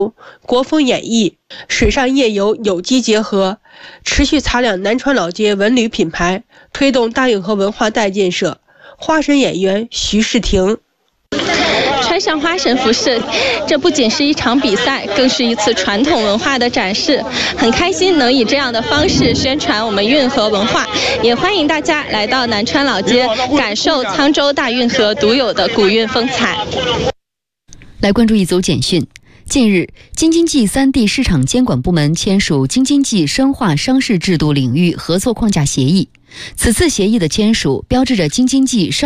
国风演艺、水上夜游有机结合，持续擦亮南川老街文旅品牌，推动大运河文化带建设。花神演员徐世廷。 穿上花神服饰，这不仅是一场比赛，更是一次传统文化的展示。很开心能以这样的方式宣传我们运河文化，也欢迎大家来到南川老街，感受沧州大运河独有的古韵风采。 来关注一组简讯。近日，京津冀3地市场监管部门签署京津冀深化商事制度领域合作框架协议。此次协议的签署，标志着京津冀商